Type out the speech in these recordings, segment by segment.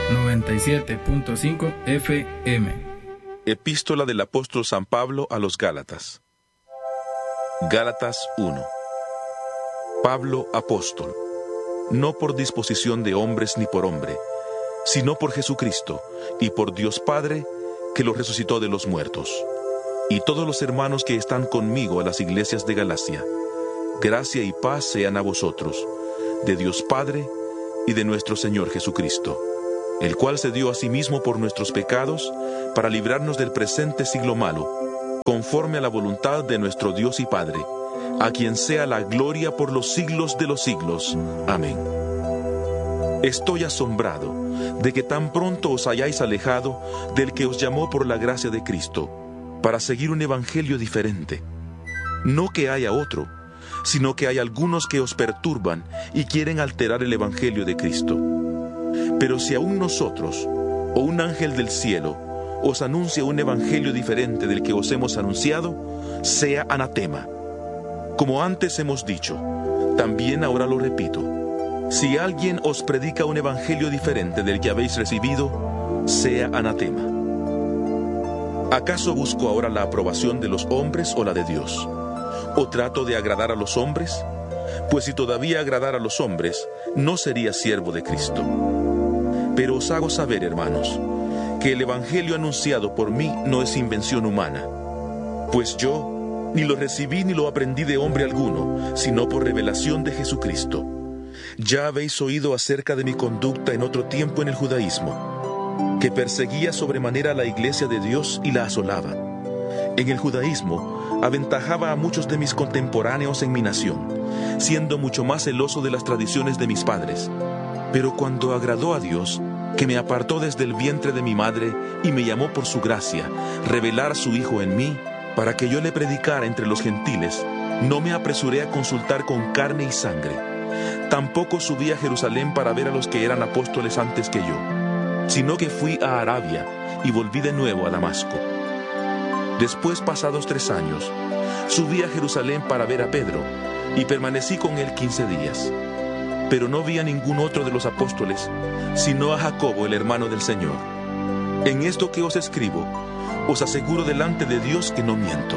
97.5 FM. Epístola del apóstol San Pablo a los Gálatas. Gálatas 1. Pablo, apóstol, no por disposición de hombres ni por hombre, sino por Jesucristo y por Dios Padre, que lo resucitó de los muertos, y todos los hermanos que están conmigo a las iglesias de Galacia. Gracia y paz sean a vosotros, de Dios Padre y de nuestro Señor Jesucristo, el cual se dio a sí mismo por nuestros pecados, para librarnos del presente siglo malo, conforme a la voluntad de nuestro Dios y Padre, a quien sea la gloria por los siglos de los siglos. Amén. Estoy asombrado de que tan pronto os hayáis alejado del que os llamó por la gracia de Cristo, para seguir un evangelio diferente. No que haya otro, sino que hay algunos que os perturban y quieren alterar el evangelio de Cristo. Pero si aún nosotros, o un ángel del cielo, os anuncia un evangelio diferente del que os hemos anunciado, sea anatema. Como antes hemos dicho, también ahora lo repito: si alguien os predica un evangelio diferente del que habéis recibido, sea anatema. ¿Acaso busco ahora la aprobación de los hombres o la de Dios? ¿O trato de agradar a los hombres? Pues si todavía agradara a los hombres, no sería siervo de Cristo. Pero os hago saber, hermanos, que el evangelio anunciado por mí no es invención humana. Pues yo ni lo recibí ni lo aprendí de hombre alguno, sino por revelación de Jesucristo. Ya habéis oído acerca de mi conducta en otro tiempo en el judaísmo, que perseguía sobremanera a la iglesia de Dios y la asolaba. En el judaísmo aventajaba a muchos de mis contemporáneos en mi nación, siendo mucho más celoso de las tradiciones de mis padres. Pero cuando agradó a Dios, que me apartó desde el vientre de mi madre y me llamó por su gracia, revelar a su Hijo en mí, para que yo le predicara entre los gentiles, no me apresuré a consultar con carne y sangre. Tampoco subí a Jerusalén para ver a los que eran apóstoles antes que yo, sino que fui a Arabia y volví de nuevo a Damasco. Después, pasados 3 años, subí a Jerusalén para ver a Pedro, y permanecí con él 15 días. Pero no vi a ningún otro de los apóstoles, sino a Jacobo, el hermano del Señor. En esto que os escribo, os aseguro delante de Dios que no miento.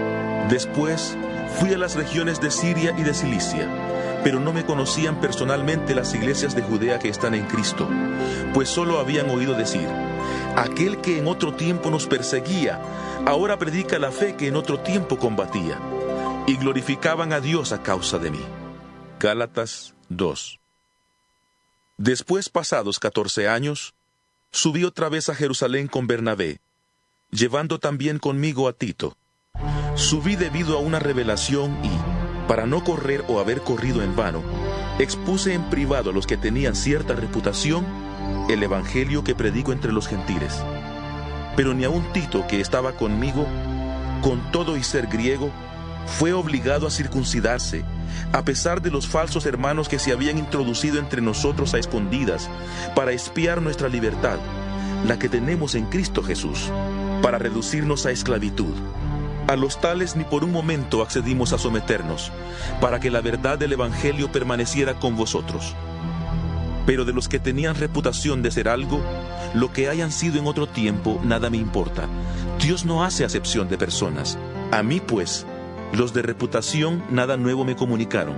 Después fui a las regiones de Siria y de Cilicia, pero no me conocían personalmente las iglesias de Judea que están en Cristo, pues solo habían oído decir: aquel que en otro tiempo nos perseguía, ahora predica la fe que en otro tiempo combatía, y glorificaban a Dios a causa de mí. Gálatas 2. Después, pasados 14 años, subí otra vez a Jerusalén con Bernabé, llevando también conmigo a Tito. Subí debido a una revelación y, para no correr o haber corrido en vano, expuse en privado a los que tenían cierta reputación el evangelio que predico entre los gentiles. Pero ni aun Tito, que estaba conmigo, con todo y ser griego, fue obligado a circuncidarse, a pesar de los falsos hermanos que se habían introducido entre nosotros a escondidas para espiar nuestra libertad, la que tenemos en Cristo Jesús, para reducirnos a esclavitud. A los tales ni por un momento accedimos a someternos, para que la verdad del evangelio permaneciera con vosotros. Pero de los que tenían reputación de ser algo, lo que hayan sido en otro tiempo, nada me importa. Dios no hace acepción de personas. A mí, pues, los de reputación nada nuevo me comunicaron.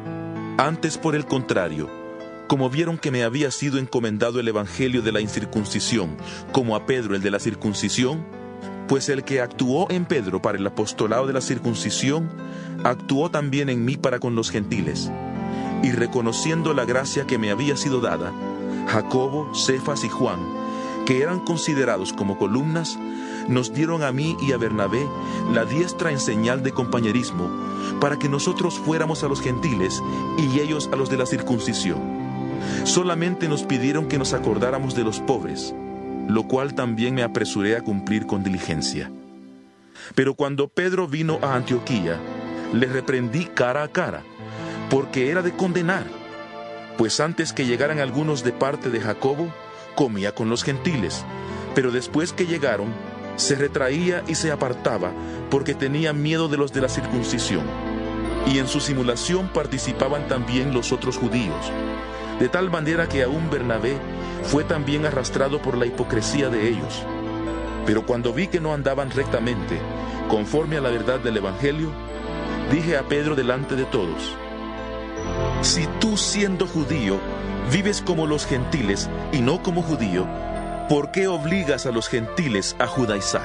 Antes, por el contrario, como vieron que me había sido encomendado el evangelio de la incircuncisión, como a Pedro el de la circuncisión, pues el que actuó en Pedro para el apostolado de la circuncisión, actuó también en mí para con los gentiles. Y reconociendo la gracia que me había sido dada, Jacobo, Cefas y Juan, que eran considerados como columnas, nos dieron a mí y a Bernabé la diestra en señal de compañerismo, para que nosotros fuéramos a los gentiles y ellos a los de la circuncisión. Solamente nos pidieron que nos acordáramos de los pobres, lo cual también me apresuré a cumplir con diligencia. Pero cuando Pedro vino a Antioquía, le reprendí cara a cara, porque era de condenar, pues antes que llegaran algunos de parte de Jacobo, comía con los gentiles, pero después que llegaron, se retraía y se apartaba, porque tenía miedo de los de la circuncisión. Y en su simulación participaban también los otros judíos. de tal manera que aún Bernabé fue también arrastrado por la hipocresía de ellos. Pero cuando vi que no andaban rectamente, conforme a la verdad del Evangelio, dije a Pedro delante de todos: si tú, siendo judío, vives como los gentiles y no como judío, ¿por qué obligas a los gentiles a judaizar?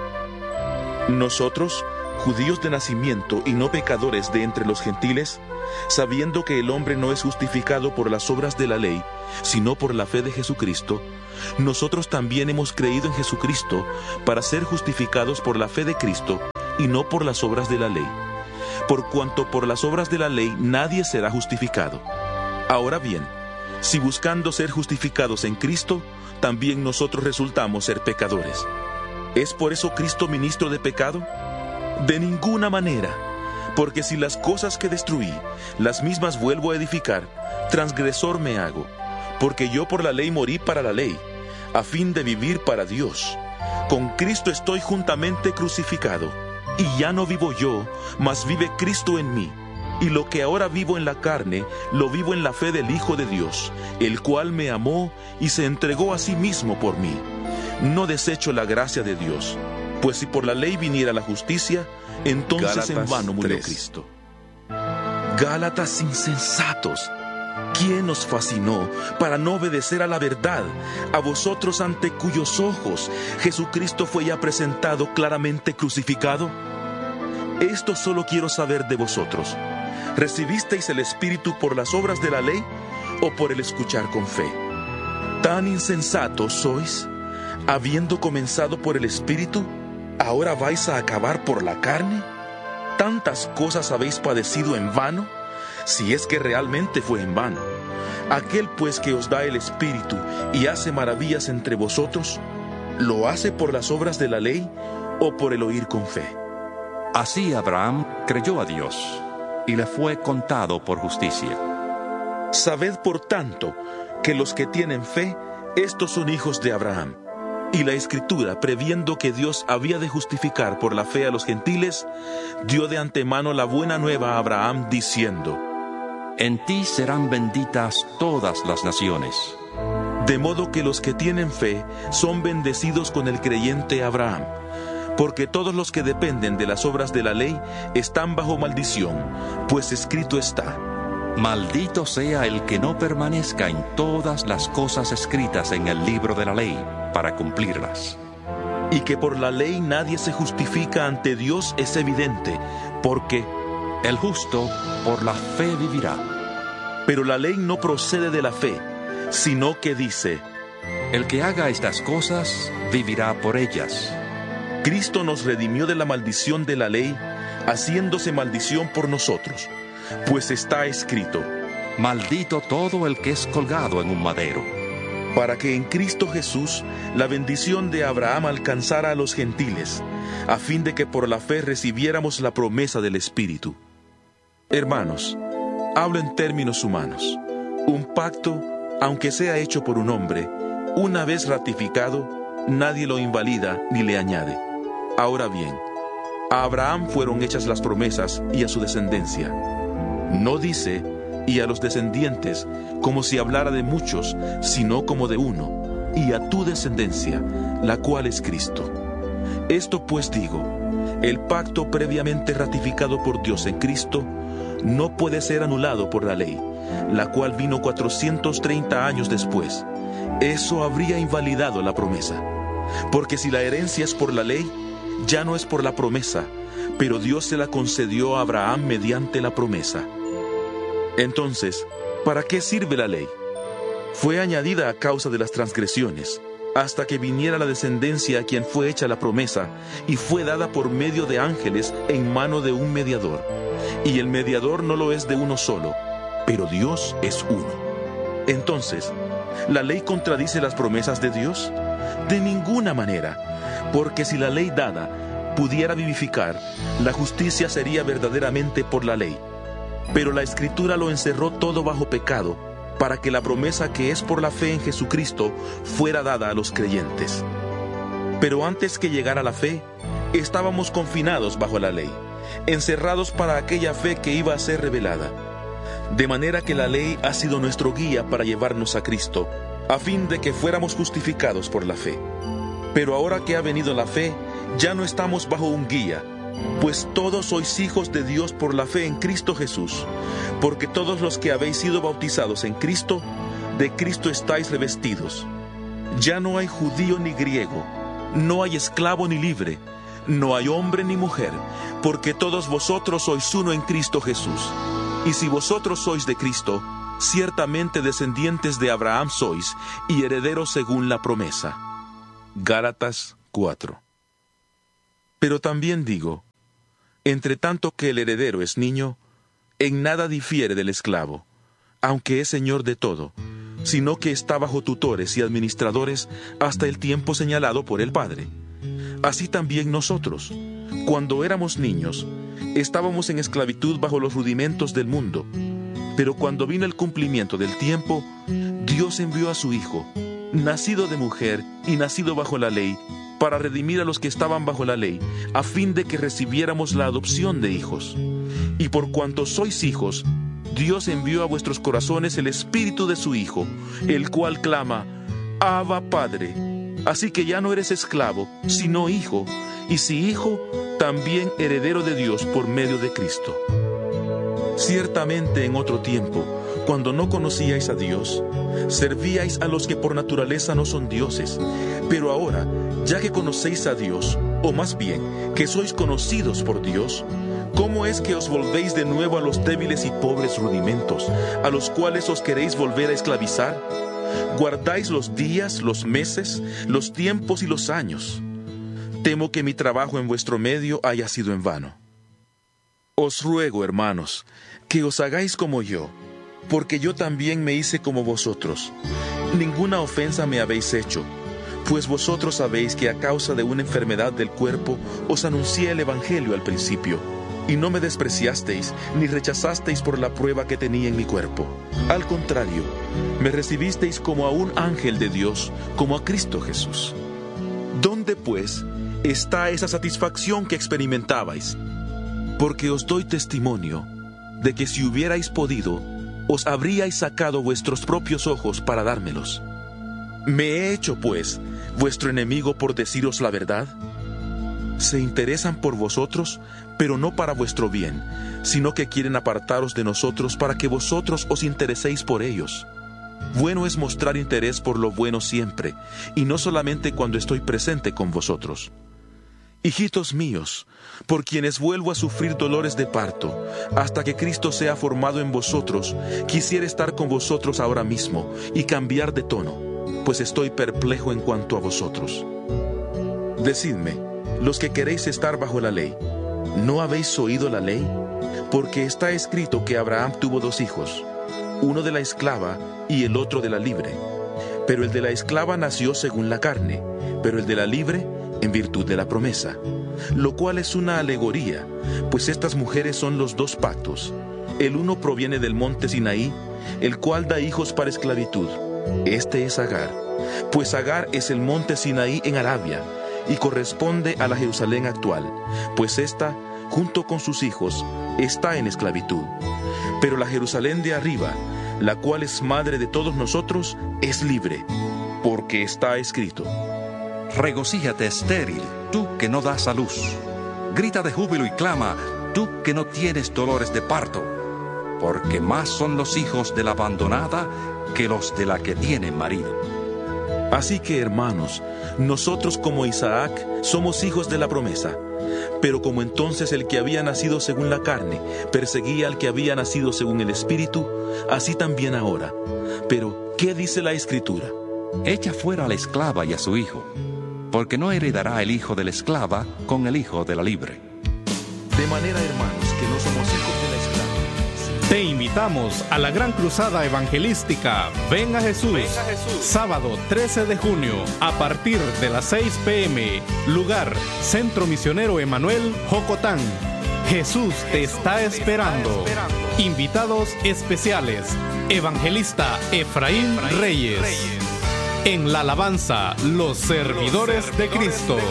Nosotros, judíos de nacimiento y no pecadores de entre los gentiles, sabiendo que el hombre no es justificado por las obras de la ley, sino por la fe de Jesucristo, nosotros también hemos creído en Jesucristo para ser justificados por la fe de Cristo y no por las obras de la ley. Por cuanto por las obras de la ley nadie será justificado. Ahora bien, si buscando ser justificados en Cristo, también nosotros resultamos ser pecadores, ¿es por eso Cristo ministro de pecado? De ninguna manera, porque si las cosas que destruí, las mismas vuelvo a edificar, transgresor me hago, porque yo por la ley morí para la ley, a fin de vivir para Dios. Con Cristo estoy juntamente crucificado, y ya no vivo yo, mas vive Cristo en mí. Y lo que ahora vivo en la carne, lo vivo en la fe del Hijo de Dios, el cual me amó y se entregó a sí mismo por mí. No desecho la gracia de Dios, pues si por la ley viniera la justicia, entonces Gálatas en vano murió 3. Cristo. Gálatas insensatos, ¿quién os fascinó para no obedecer a la verdad, a vosotros ante cuyos ojos Jesucristo fue ya presentado claramente crucificado? Esto solo quiero saber de vosotros: ¿recibisteis el Espíritu por las obras de la ley o por el escuchar con fe? ¿Tan insensatos sois? Habiendo comenzado por el Espíritu, ¿ahora vais a acabar por la carne? ¿Tantas cosas habéis padecido en vano? Si es que realmente fue en vano. Aquel pues que os da el Espíritu y hace maravillas entre vosotros, ¿lo hace por las obras de la ley o por el oír con fe? Así Abraham creyó a Dios, y le fue contado por justicia. Sabed por tanto que los que tienen fe, estos son hijos de Abraham. Y la Escritura, previendo que Dios había de justificar por la fe a los gentiles, dio de antemano la buena nueva a Abraham, diciendo: en ti serán benditas todas las naciones. De modo que los que tienen fe son bendecidos con el creyente Abraham. Porque todos los que dependen de las obras de la ley están bajo maldición, pues escrito está: maldito sea el que no permanezca en todas las cosas escritas en el libro de la ley, para cumplirlas. Y que por la ley nadie se justifica ante Dios es evidente, porque el justo por la fe vivirá. Pero la ley no procede de la fe, sino que dice: el que haga estas cosas vivirá por ellas. Cristo nos redimió de la maldición de la ley, haciéndose maldición por nosotros, pues está escrito: maldito todo el que es colgado en un madero. Para que en Cristo Jesús la bendición de Abraham alcanzara a los gentiles, a fin de que por la fe recibiéramos la promesa del Espíritu. Hermanos, hablo en términos humanos. Un pacto, aunque sea hecho por un hombre, una vez ratificado, nadie lo invalida ni le añade. Ahora bien, a Abraham fueron hechas las promesas y a su descendencia. No dice: y a los descendientes, como si hablara de muchos, sino como de uno, y a tu descendencia, la cual es Cristo. Esto pues digo: el pacto previamente ratificado por Dios en Cristo no puede ser anulado por la ley, la cual vino 430 años después. Eso habría invalidado la promesa. Porque si la herencia es por la ley, ya no es por la promesa, pero Dios se la concedió a Abraham mediante la promesa. Entonces, ¿para qué sirve la ley? Fue añadida a causa de las transgresiones, hasta que viniera la descendencia a quien fue hecha la promesa, y fue dada por medio de ángeles en mano de un mediador. Y el mediador no lo es de uno solo, pero Dios es uno. Entonces, ¿la ley contradice las promesas de Dios? De ninguna manera, porque si la ley dada pudiera vivificar, la justicia sería verdaderamente por la ley. Pero la Escritura lo encerró todo bajo pecado, para que la promesa que es por la fe en Jesucristo fuera dada a los creyentes. Pero antes que llegara la fe, estábamos confinados bajo la ley, encerrados para aquella fe que iba a ser revelada. De manera que la ley ha sido nuestro guía para llevarnos a Cristo, a fin de que fuéramos justificados por la fe. Pero ahora que ha venido la fe, ya no estamos bajo un guía, pues todos sois hijos de Dios por la fe en Cristo Jesús, porque todos los que habéis sido bautizados en Cristo, de Cristo estáis revestidos. Ya no hay judío ni griego, no hay esclavo ni libre, no hay hombre ni mujer, porque todos vosotros sois uno en Cristo Jesús. Y si vosotros sois de Cristo, ciertamente descendientes de Abraham sois, y herederos según la promesa. Gálatas 4. Pero también digo, entre tanto que el heredero es niño, en nada difiere del esclavo, aunque es señor de todo, sino que está bajo tutores y administradores hasta el tiempo señalado por el Padre. Así también nosotros, cuando éramos niños, estábamos en esclavitud bajo los rudimentos del mundo, pero cuando vino el cumplimiento del tiempo, Dios envió a su Hijo, nacido de mujer y nacido bajo la ley, para redimir a los que estaban bajo la ley, a fin de que recibiéramos la adopción de hijos. Y por cuanto sois hijos, Dios envió a vuestros corazones el Espíritu de su Hijo, el cual clama, Abba, Padre. Así que ya no eres esclavo, sino hijo, y si hijo, también heredero de Dios por medio de Cristo. Ciertamente en otro tiempo, cuando no conocíais a Dios, servíais a los que por naturaleza no son dioses. Pero ahora, ya que conocéis a Dios, o más bien, que sois conocidos por Dios, ¿cómo es que os volvéis de nuevo a los débiles y pobres rudimentos, a los cuales os queréis volver a esclavizar? ¿Guardáis los días, los meses, los tiempos y los años? Temo que mi trabajo en vuestro medio haya sido en vano. Os ruego, hermanos, que os hagáis como yo, porque yo también me hice como vosotros. Ninguna ofensa me habéis hecho, pues vosotros sabéis que a causa de una enfermedad del cuerpo os anuncié el Evangelio al principio, y no me despreciasteis ni rechazasteis por la prueba que tenía en mi cuerpo. Al contrario, me recibisteis como a un ángel de Dios, como a Cristo Jesús. ¿Dónde, pues, está esa satisfacción que experimentabais? Porque os doy testimonio de que si hubierais podido, os habríais sacado vuestros propios ojos para dármelos. ¿Me he hecho, pues, vuestro enemigo por deciros la verdad? Se interesan por vosotros, pero no para vuestro bien, sino que quieren apartaros de nosotros para que vosotros os intereséis por ellos. Bueno es mostrar interés por lo bueno siempre, y no solamente cuando estoy presente con vosotros. Hijitos míos, por quienes vuelvo a sufrir dolores de parto, hasta que Cristo sea formado en vosotros, quisiera estar con vosotros ahora mismo y cambiar de tono, pues estoy perplejo en cuanto a vosotros. Decidme, los que queréis estar bajo la ley, ¿no habéis oído la ley? Porque está escrito que Abraham tuvo 2 hijos, uno de la esclava y el otro de la libre. Pero el de la esclava nació según la carne, pero el de la libre en virtud de la promesa, lo cual es una alegoría, pues estas mujeres son los 2 pactos. El uno proviene del monte Sinaí, el cual da hijos para esclavitud. Este es Agar, pues Agar es el monte Sinaí en Arabia, y corresponde a la Jerusalén actual, pues ésta, junto con sus hijos, está en esclavitud. Pero la Jerusalén de arriba, la cual es madre de todos nosotros, es libre, porque está escrito: Regocíjate, estéril, tú que no das a luz. Grita de júbilo y clama, tú que no tienes dolores de parto, porque más son los hijos de la abandonada que los de la que tiene marido. Así que, hermanos, nosotros como Isaac somos hijos de la promesa. Pero como entonces el que había nacido según la carne perseguía al que había nacido según el Espíritu, así también ahora. Pero, ¿qué dice la Escritura? Echa fuera a la esclava y a su hijo, porque no heredará el hijo de la esclava con el hijo de la libre. De manera, hermanos, que no somos hijos de la esclava. Te invitamos a la gran cruzada evangelística Ven a Jesús, sábado 13 de junio, a partir de las 6 p.m. Lugar, Centro Misionero Emanuel, Jocotán. Jesús te está esperando. Invitados especiales, Evangelista Efraín Reyes. En la alabanza, los servidores de Cristo.